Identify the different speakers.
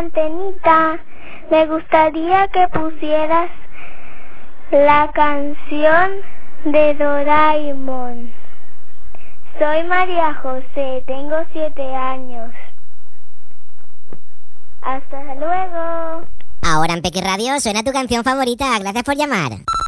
Speaker 1: antenita, me gustaría que pusieras la canción de Doraemon. Soy María José, tengo 7 años. Hasta luego.
Speaker 2: Ahora en Peque Radio suena tu canción favorita. Gracias por llamar.